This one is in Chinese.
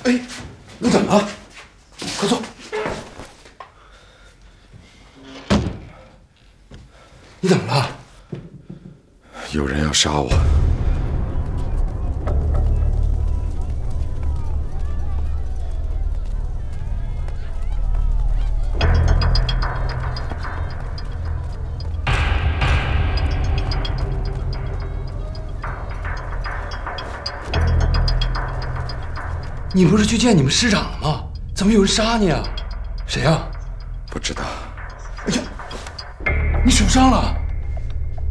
哎，你怎么了？快坐。你怎么了？ 有人要杀我。 你不是去见你们师长了吗？怎么有人杀你啊？谁啊？ 不知道。 哎呀，你受伤了？